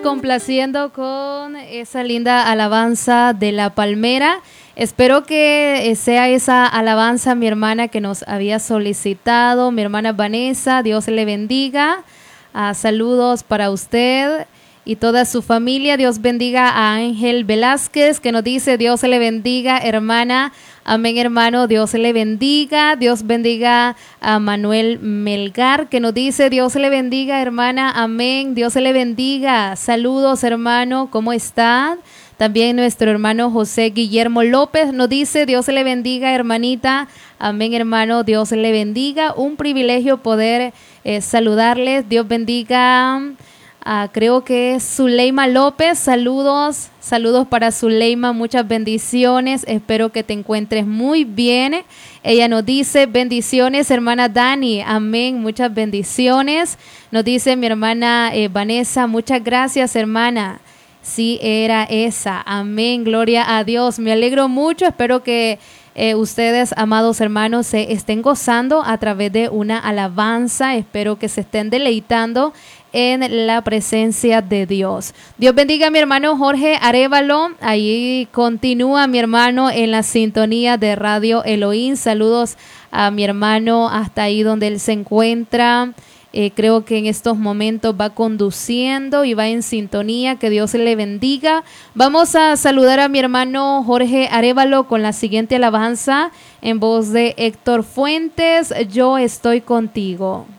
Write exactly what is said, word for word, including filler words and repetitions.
complaciendo con esa linda alabanza de La Palmera. Espero que sea esa alabanza, mi hermana, que nos había solicitado, mi hermana Vanessa. Dios le bendiga. Uh, saludos para usted y toda su familia. Dios bendiga a Ángel Velázquez, que nos dice: Dios le bendiga, hermana. Amén, hermano. Dios le bendiga. Dios bendiga a Manuel Melgar, que nos dice: Dios le bendiga, hermana. Amén. Dios le bendiga. Saludos, hermano. ¿Cómo está? También nuestro hermano José Guillermo López nos dice: Dios le bendiga, hermanita. Amén, hermano. Dios le bendiga. Un privilegio poder eh, saludarles. Dios bendiga. Uh, creo que es Zuleima López. Saludos, saludos para Zuleima, muchas bendiciones. Espero que te encuentres muy bien. Ella nos dice: bendiciones, hermana Dani. Amén, muchas bendiciones. Nos dice mi hermana eh, Vanessa: muchas gracias, hermana. Sí, era esa. Amén, gloria a Dios. Me alegro mucho. Espero que eh, ustedes, amados hermanos, se estén gozando a través de una alabanza. Espero que se estén deleitando en la presencia de Dios. Dios bendiga a mi hermano Jorge Arévalo. Ahí continúa mi hermano en la sintonía de Radio Elohim. Saludos a mi hermano hasta ahí donde él se encuentra. Eh, creo que en estos momentos va conduciendo y va en sintonía. Que Dios le bendiga. Vamos a saludar a mi hermano Jorge Arévalo con la siguiente alabanza en voz de Héctor Fuentes: Yo estoy contigo.